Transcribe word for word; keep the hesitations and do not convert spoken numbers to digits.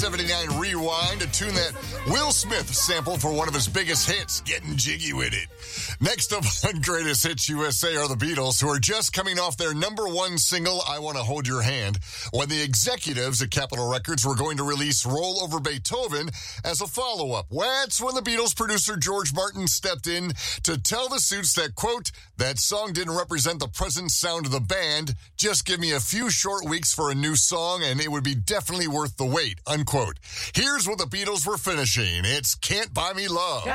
seventy-nine Rewind, a tune that Will Smith sampled for one of his biggest hits, Getting Jiggy With It. Next up on Greatest Hits U S A are the Beatles, who are just coming off their number one single, I Want to Hold Your Hand, when the executives at Capitol Records were going to release Roll Over Beethoven as a follow-up. That's when the Beatles producer George Martin stepped in to tell the Suits that, quote, that song didn't represent the present sound of the band. Just give me a few short weeks for a new song and it would be definitely worth the wait, unquote. Here's what the Beatles were finishing. It's Can't Buy Me Love.